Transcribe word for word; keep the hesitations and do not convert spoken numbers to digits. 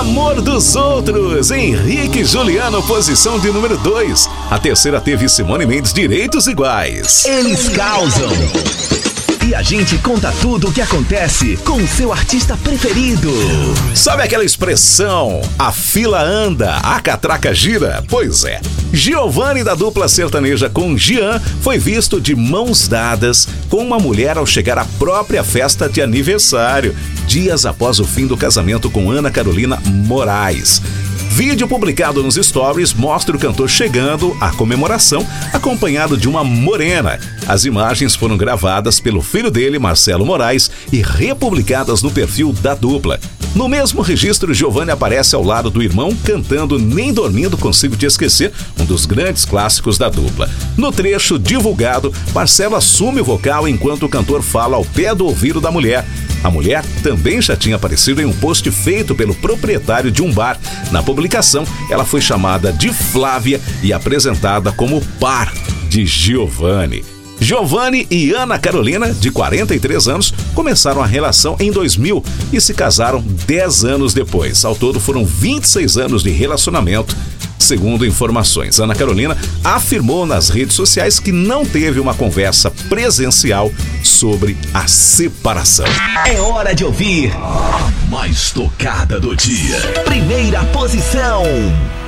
Amor dos Outros, Henrique e Juliano, posição de número dois. A terceira teve Simone Mendes, Direitos Iguais. Eles causam. E a gente conta tudo o que acontece com o seu artista preferido. Sabe aquela expressão, a fila anda, a catraca gira? Pois é, Giovanni da dupla sertaneja com Jean foi visto de mãos dadas com uma mulher ao chegar à própria festa de aniversário, dias após o fim do casamento com Ana Carolina Moraes. Vídeo publicado nos stories mostra o cantor chegando à comemoração acompanhado de uma morena. As imagens foram gravadas pelo filho dele, Marcelo Moraes, e republicadas no perfil da dupla. No mesmo registro, Giovanni aparece ao lado do irmão cantando Nem Dormindo Consigo Te Esquecer, um dos grandes clássicos da dupla. No trecho divulgado, Marcelo assume o vocal enquanto o cantor fala ao pé do ouvido da mulher. A mulher também já tinha aparecido em um post feito pelo proprietário de um bar. Na publicação, ela foi chamada de Flávia e apresentada como par de Giovanni. Giovanni e Ana Carolina, de quarenta e três anos, começaram a relação em dois mil e se casaram dez anos depois. Ao todo foram vinte e seis anos de relacionamento. Segundo informações, Ana Carolina afirmou nas redes sociais que não teve uma conversa presencial sobre a separação. É hora de ouvir a mais tocada do dia. Primeira posição.